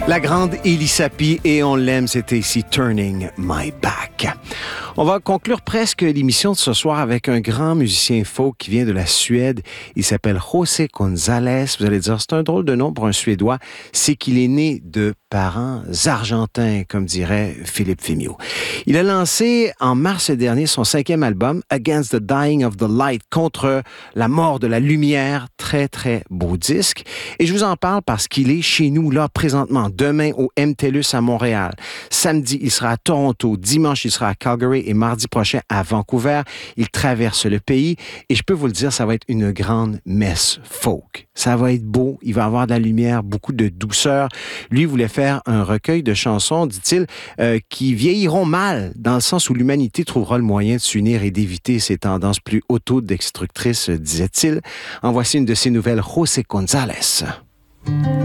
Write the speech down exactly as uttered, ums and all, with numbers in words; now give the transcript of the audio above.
La grande Elisapie, et on l'aime, c'était ici Turning My Back. On va conclure presque l'émission de ce soir avec un grand musicien folk qui vient de la Suède. Il s'appelle José González. Vous allez dire, c'est un drôle de nom pour un Suédois. C'est qu'il est né de parents argentins, comme dirait Philippe Fémiot. Il a lancé en mars dernier son cinquième album, Against the Dying of the Light, contre la mort de la lumière. Très, très beau disque. Et je vous en parle parce qu'il est chez nous, là, présentement, demain au M T L U S à Montréal. Samedi, il sera à Toronto. Dimanche, il sera à Calgary et mardi prochain à Vancouver. Il traverse le pays et je peux vous le dire, ça va être une grande messe folk. Ça va être beau, il va avoir de la lumière, beaucoup de douceur. Lui voulait faire un recueil de chansons, dit-il, euh, qui vieilliront mal, dans le sens où l'humanité trouvera le moyen de s'unir et d'éviter ces tendances plus autodestructrices, disait-il. En voici une de ses nouvelles, José González.